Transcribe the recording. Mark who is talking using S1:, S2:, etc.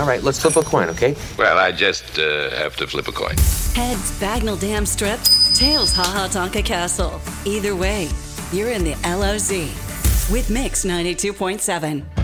S1: All right, let's flip a coin, okay?
S2: Well, I just have to flip a coin.
S3: Heads Bagnall Dam Strip, tails Haha Tonka Castle. Either way, you're in the LOZ with Mix 92.7.